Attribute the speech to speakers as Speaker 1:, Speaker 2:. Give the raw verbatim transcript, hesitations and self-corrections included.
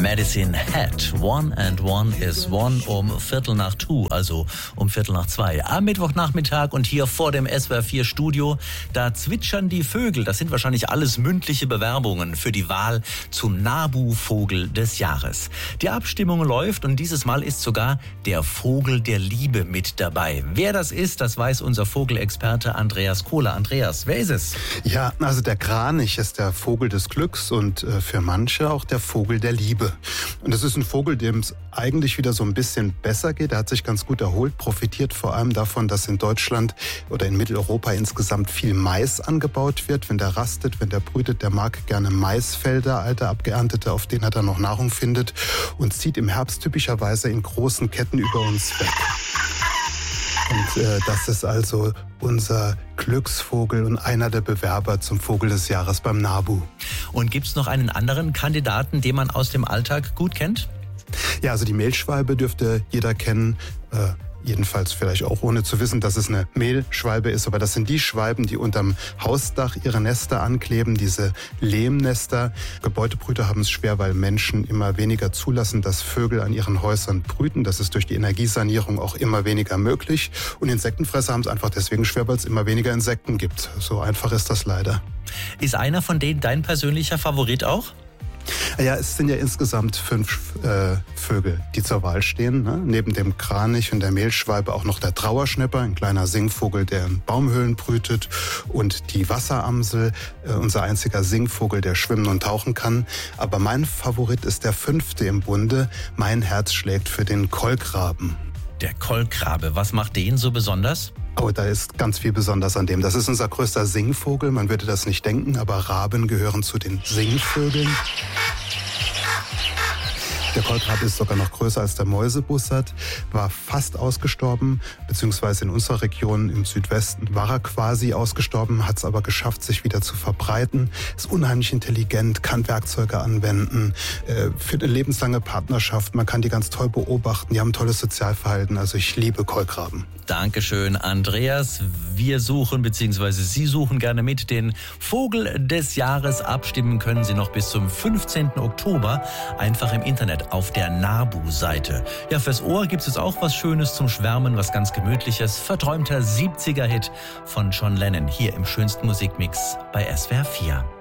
Speaker 1: Medicine Hat. One and one is one um Viertel nach two, also um Viertel nach zwei. Am Mittwochnachmittag und hier vor dem S W R vier Studio, da zwitschern die Vögel. Das sind wahrscheinlich alles mündliche Bewerbungen für die Wahl zum NABU-Vogel des Jahres. Die Abstimmung läuft und dieses Mal ist sogar der Vogel der Liebe mit dabei. Wer das ist, das weiß unser Vogelexperte Andreas Kohler. Andreas, wer ist es?
Speaker 2: Ja, also der Kranich ist der Vogel des Glücks und äh, für manche auch der Vogel der Liebe. Und das ist ein Vogel, dem es eigentlich wieder so ein bisschen besser geht. Er hat sich ganz gut erholt, profitiert vor allem davon, dass in Deutschland oder in Mitteleuropa insgesamt viel Mais angebaut wird. Wenn der rastet, wenn der brütet, der mag gerne Maisfelder, alte abgeerntete, auf denen er dann noch Nahrung findet und zieht im Herbst typischerweise in großen Ketten über uns weg. Und äh, das ist also unser Glücksvogel und einer der Bewerber zum Vogel des Jahres beim NABU.
Speaker 1: Und gibt es noch einen anderen Kandidaten, den man aus dem Alltag gut kennt?
Speaker 2: Ja, also die Mehlschwalbe dürfte jeder kennen. Äh, Jedenfalls vielleicht auch ohne zu wissen, dass es eine Mehlschwalbe ist. Aber das sind die Schwalben, die unterm Hausdach ihre Nester ankleben, diese Lehmnester. Gebäudebrüter haben es schwer, weil Menschen immer weniger zulassen, dass Vögel an ihren Häusern brüten. Das ist durch die Energiesanierung auch immer weniger möglich. Und Insektenfresser haben es einfach deswegen schwer, weil es immer weniger Insekten gibt. So einfach ist das leider.
Speaker 1: Ist einer von denen dein persönlicher Favorit auch?
Speaker 2: Ja, es sind ja insgesamt fünf äh, Vögel, die zur Wahl stehen. Ne? Neben dem Kranich und der Mehlschwalbe auch noch der Trauerschnepper, ein kleiner Singvogel, der in Baumhöhlen brütet. Und die Wasseramsel, äh, unser einziger Singvogel, der schwimmen und tauchen kann. Aber mein Favorit ist der fünfte im Bunde. Mein Herz schlägt für den Kolkraben.
Speaker 1: Der Kolkrabe, was macht den so besonders?
Speaker 2: Oh, da ist ganz viel besonders an dem. Das ist unser größter Singvogel. Man würde das nicht denken, aber Raben gehören zu den Singvögeln. Der Kolkrabe ist sogar noch größer als der Mäusebussard, war fast ausgestorben, beziehungsweise in unserer Region im Südwesten war er quasi ausgestorben, hat es aber geschafft, sich wieder zu verbreiten, ist unheimlich intelligent, kann Werkzeuge anwenden, äh, führt eine lebenslange Partnerschaft, man kann die ganz toll beobachten, die haben ein tolles Sozialverhalten, also ich liebe Kolkraben.
Speaker 1: Dankeschön, Andreas. Wir suchen, beziehungsweise Sie suchen gerne mit den Vogel des Jahres. Abstimmen können Sie noch bis zum fünfzehnten Oktober einfach im Internet auf der NABU-Seite. Ja, fürs Ohr gibt es auch was Schönes zum Schwärmen, was ganz Gemütliches. Verträumter siebziger Hit von John Lennon hier im schönsten Musikmix bei S W R vier.